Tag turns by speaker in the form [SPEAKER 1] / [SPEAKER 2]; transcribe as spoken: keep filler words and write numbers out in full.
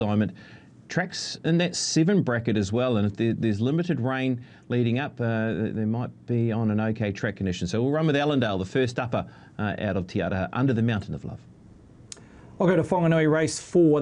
[SPEAKER 1] Diamond. Tracks in that seven bracket as well, and if there, there's limited rain leading up, uh, they might be on an okay track condition. So we'll run with Allendale, the first upper uh, out of Te Araha, under the Mountain of Love.
[SPEAKER 2] I'll go to Whanganui race four.